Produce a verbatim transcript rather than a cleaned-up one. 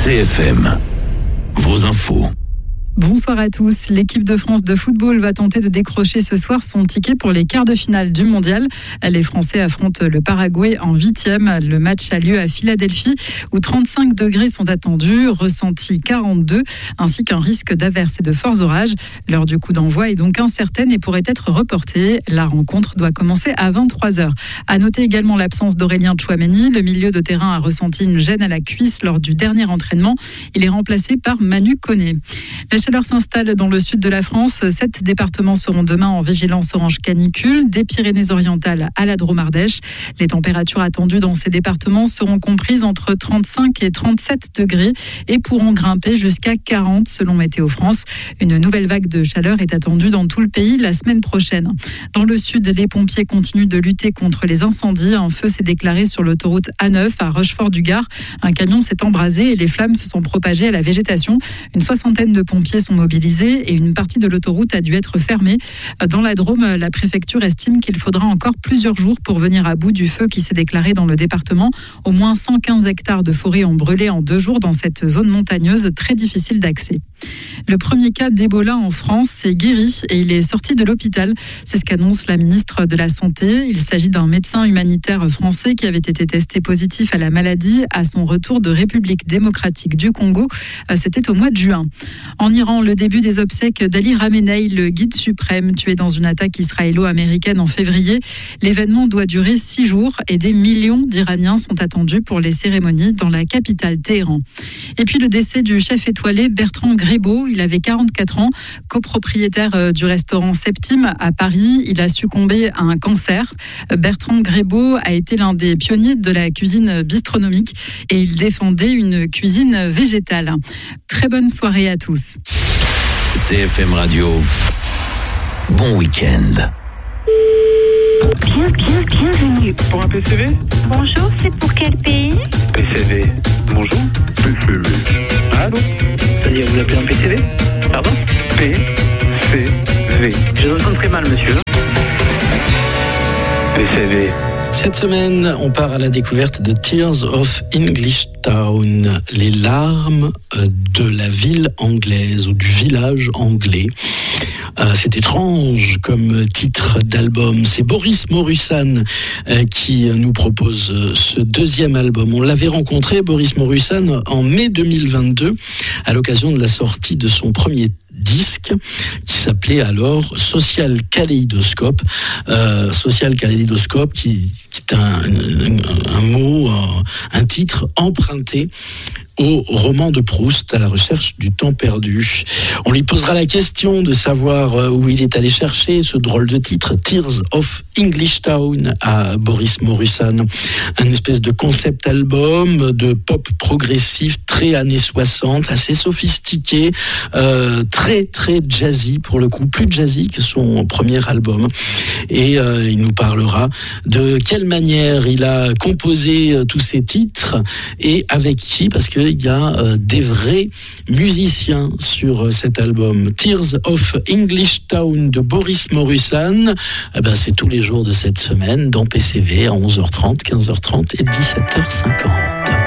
C F M, vos infos. Bonsoir à tous. L'équipe de France de football va tenter de décrocher ce soir son ticket pour les quarts de finale du mondial. Les Français affrontent le Paraguay en huitième. Le match a lieu à Philadelphie où trente-cinq degrés sont attendus, ressenti quarante-deux, ainsi qu'un risque d'averse et de forts orages. L'heure du coup d'envoi est donc incertaine et pourrait être reportée. La rencontre doit commencer à vingt-trois heures. À noter également l'absence d'Aurélien Tchouameni. Le milieu de terrain a ressenti une gêne à la cuisse lors du dernier entraînement. Il est remplacé par Manu Koné. La chaleur s'installe dans le sud de la France. Sept départements seront demain en vigilance orange canicule, des Pyrénées-Orientales à la Drôme-Ardèche. Les températures attendues dans ces départements seront comprises entre trente-cinq et trente-sept degrés et pourront grimper jusqu'à quarante selon Météo France. Une nouvelle vague de chaleur est attendue dans tout le pays la semaine prochaine. Dans le sud, les pompiers continuent de lutter contre les incendies. Un feu s'est déclaré sur l'autoroute A neuf à Rochefort-du-Gard. Un camion s'est embrasé et les flammes se sont propagées à la végétation. Une soixantaine de pompiers sont mobilisés et une partie de l'autoroute a dû être fermée. Dans la Drôme, la préfecture estime qu'il faudra encore plusieurs jours pour venir à bout du feu qui s'est déclaré dans le département. Au moins cent quinze hectares de forêt ont brûlé en deux jours dans cette zone montagneuse très difficile d'accès. Le premier cas d'Ebola en France est guéri et il est sorti de l'hôpital. C'est ce qu'annonce la ministre de la Santé. Il s'agit d'un médecin humanitaire français qui avait été testé positif à la maladie à son retour de République démocratique du Congo. C'était au mois de juin. En Iran, le début des obsèques d'Ali Khamenei, le guide suprême, tué dans une attaque israélo-américaine en février. L'événement doit durer six jours et des millions d'Iraniens sont attendus pour les cérémonies dans la capitale Téhéran. Et puis le décès du chef étoilé Bertrand Gribaud. Il avait quarante-quatre ans, copropriétaire du restaurant Septime à Paris. Il a succombé à un cancer. Bertrand Gribaud a été l'un des pionniers de la cuisine bistronomique et il défendait une cuisine végétale. Très bonne soirée à tous. C F M Radio, bon week-end. Bien, bien, bienvenue. Pour un P C V ? Bonjour, c'est pour quel pays ? P C V. Bonjour. P C V. Allô ? C'est-à-dire, vous appelez un P C V ? Pardon ? P C V. Je vous entends très mal, monsieur. P C V. Cette semaine, on part à la découverte de Tears of English Town, les larmes de la ville anglaise ou du village anglais. Euh, c'est étrange comme titre d'album. C'est Boris Morusan euh, qui nous propose ce deuxième album. On l'avait rencontré, Boris Morusan, en mai deux mille vingt-deux, à l'occasion de la sortie de son premier disque qui s'appelait alors Social Kaleidoscope. Euh, Social Kaleidoscope qui, qui est un, un, un mot, un, un titre emprunté au roman de Proust, à la recherche du temps perdu. On lui posera la question de savoir où il est allé chercher ce drôle de titre, Tears of English Town, à Boris Morusan. Un espèce de concept album de pop progressif très années soixante, assez sophistiqué, euh, très très jazzy pour le coup, plus jazzy que son premier album. Et euh, il nous parlera de quelle manière il a composé euh, tous ces titres et avec qui, parce que il y a euh, des vrais musiciens sur euh, cet album. Tears of English Town de Boris Morusan. Eh ben, c'est tous les jours de cette semaine dans P C V à onze heures trente, quinze heures trente et dix-sept heures cinquante.